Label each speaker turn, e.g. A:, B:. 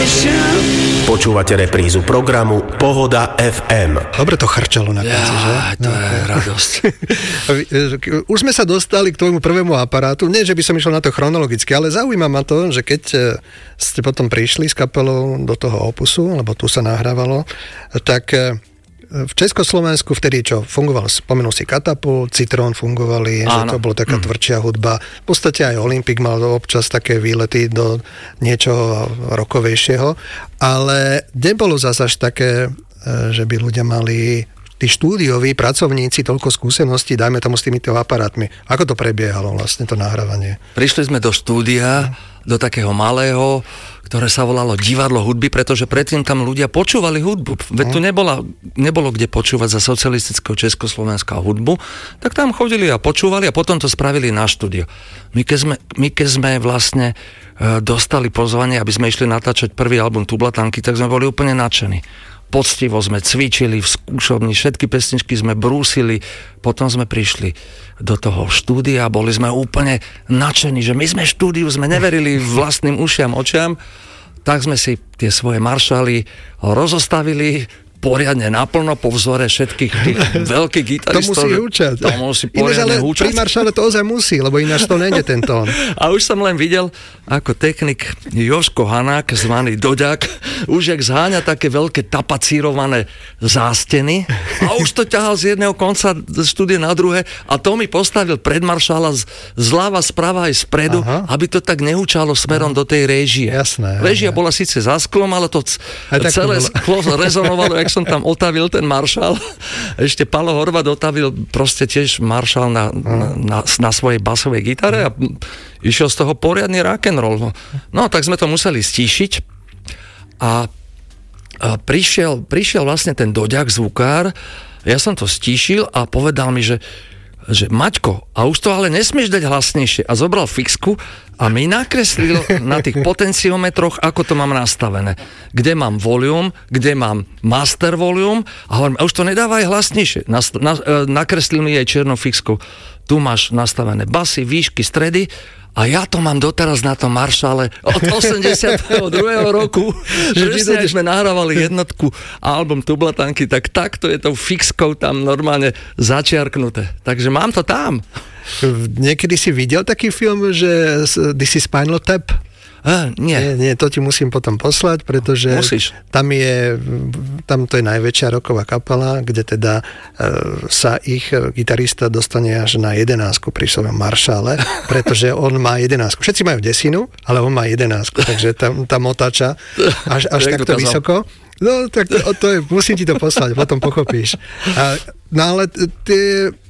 A: Počúvate reprízu programu Pohoda FM.
B: Dobre to chrčalo na konci, že?
C: To je radosť.
B: Už sme sa dostali k tvojmu prvému aparátu. Nie, že by som išiel na to chronologicky, ale zaujíma ma to, že keď ste potom prišli s kapelou do toho Opusu, lebo tu sa nahrávalo, tak v Československu vtedy čo fungoval, spomenul si Katapult, Citrón fungovali, že to bolo taká tvrdšia hudba. V podstate aj Olympik mal občas také výlety do niečoho rokovejšieho, ale nebolo zase až také, že by ľudia mali tí štúdioví pracovníci toľko skúseností, dajme tomu s týmito aparátmi. Ako to prebiehalo vlastne to nahrávanie?
C: Prišli sme do štúdia, do takého malého, ktoré sa volalo Divadlo hudby, pretože predtým tam ľudia počúvali hudbu. Veď tu nebolo kde počúvať za socialistického Československa hudbu, tak tam chodili a počúvali a potom to spravili na štúdio. My keď sme vlastne dostali pozvanie, aby sme išli natáčať prvý album Tublatanky, tak sme boli úplne nadšení. Poctivo sme cvičili v skúšovni, všetky pesničky sme brúsili, potom sme prišli do toho štúdia, boli sme úplne nadšení, že my sme v štúdiu, sme neverili vlastným ušiam, očiam, tak sme si tie svoje maršaly rozostavili poriadne naplno po vzore všetkých tých veľkých gitaristov.
B: To musí húčať.
C: To musí poriadne húčať.
B: Pri maršale to ozaj musí, lebo ináč to nejde ten tón.
C: A už som len videl, ako technik Jožko Hanák, zvaný Doďak, už jak zháňa také veľké tapacírované zásteny a už to ťahal z jedného konca štúdia na druhé a to mi postavil pred maršala zľava, sprava aj spredu, aby to tak nehúčalo smerom do tej réžie.
B: Jasné.
C: Réžia bola síce za sklom, ale to celé sklo rezonovalo, jak som tam otavil ten maršal. Ešte Palo Horváth otavil proste tiež maršal na svojej basovej gitare a išiel z toho poriadny rock'n'roll. No, tak sme to museli stíšiť a prišiel vlastne ten Doďak, zvukár, ja som to stíšil a povedal mi, že Maťko, a už to ale nesmieš dať hlasnejšie. A zobral fixku a mi nakreslil na tých potenciometroch, ako to mám nastavené. Kde mám volume, kde mám master volume a hovorím, a už to nedávaj hlasnejšie. Nakreslil mi aj čiernou fixkou. Tu máš nastavené basy, výšky, stredy a ja to mám doteraz na tom maršale od 82. roku. Presne, ak sme nahrávali jednotku album Tublatanky, tak takto je tou fixkou tam normálne začiarknuté. Takže mám to tam.
B: Niekedy si videl taký film, že This is Spinal Tap? Nie, to ti musím potom poslať, pretože tam to je najväčšia rocková kapela, kde teda sa ich gitarista dostane až na 11 pri svojom maršále, pretože on má 11. Všetci majú desinu, ale on má 11, takže tam otáča až takto vysoko. No, tak musím ti to poslať, potom pochopíš. No ale